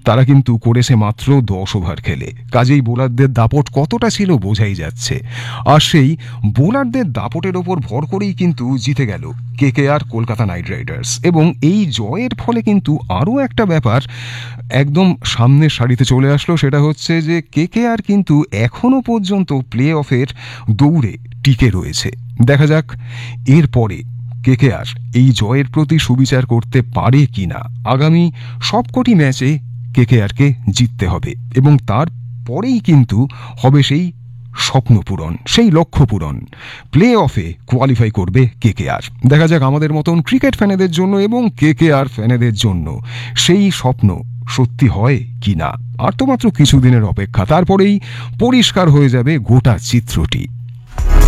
তারা কিন্তু করেছে মাত্র 10 ওভার খেলে। কাজেই বোলারদের দাপট কতটা ছিল বোঝাই যাচ্ছে। আর সেই বোলারদের দাপটের ওপর ভর করেই কিন্তু জিতে গেল কেকেআর কলকাতা নাইট রাইডার্স। এবং এই জয়ের ফলে কিন্তু আরও একটা ব্যাপার একদম সামনের সারিতে চলে আসলো, সেটা হচ্ছে যে কেকেআর কিন্তু এখনো পর্যন্ত প্লে অফের দৌড়ে টিকে রয়েছে। দেখা যাক এরপরে কেকেআর এই জয়ের প্রতি সুবিচার করতে পারে কিনা। আগামী সবকটি ম্যাচে কেকেআরকে জিততে হবে এবং তারপরেই কিন্তু হবে সেই স্বপ্ন পূরণ, সেই লক্ষ্য পূরণ। প্লে অফে কোয়ালিফাই করবে কেকেআর। দেখা যাক আমাদের মতন ক্রিকেট ফ্যানেদের জন্য এবং কেকেআর ফ্যানেদের জন্য সেই স্বপ্ন সত্যি হয় কি না। আর তো মাত্র কিছুদিনের অপেক্ষা, তারপরেই পরিষ্কার হয়ে যাবে গোটা চিত্রটি।